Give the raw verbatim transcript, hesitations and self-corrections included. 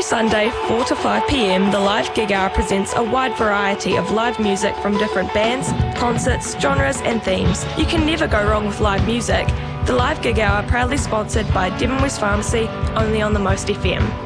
Sunday, four to five p m, the Live Gig Hour presents a wide variety of live music from different bands, concerts, genres and themes. You can never go wrong with live music. The Live Gig Hour proudly sponsored by Devon West Pharmacy, only on the Most F M.